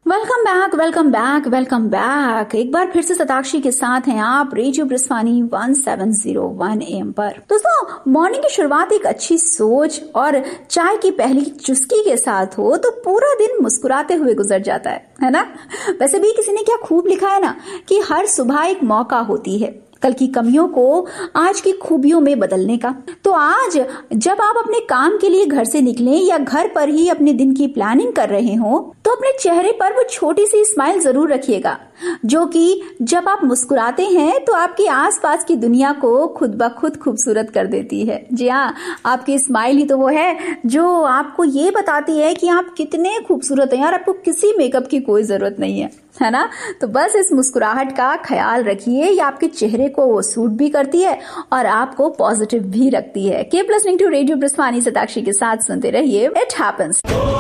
Welcome back welcome back welcome back. एक बार फिर से शताक्षी के साथ हैं आप रेडियो ब्रिस्वानी 1701 AM पर। दोस्तों, मॉर्निंग की शुरुआत एक अच्छी सोच और चाय की पहली चुस्की के साथ हो तो पूरा दिन मुस्कुराते हुए गुजर जाता है ना। वैसे भी किसी ने क्या खूब लिखा है ना कि हर सुबह एक मौका होती है कल की कमियों को आज की खूबियों में बदलने का। तो आज जब आप अपने काम के लिए घर से निकलें या घर पर ही अपने दिन की प्लानिंग कर रहे हो तो अपने चेहरे पर वो छोटी सी स्माइल जरूर रखिएगा, जो कि जब आप मुस्कुराते हैं तो आपके आसपास की दुनिया को खुद ब खुद खूबसूरत कर देती है। जी हाँ, आपकी स्माइल ही तो वो है जो आपको ये बताती है कि आप कितने खूबसूरत हैं यार। आपको किसी मेकअप की कोई जरूरत नहीं है ना। तो बस इस मुस्कुराहट का ख्याल रखिए, ये आपके चेहरे को वो सूट भी करती है और आपको पॉजिटिव भी रखती है। Keep listening to radio ब्रिस्वानी Shatakshi के साथ, सुनते रहिए इट हैपेंस।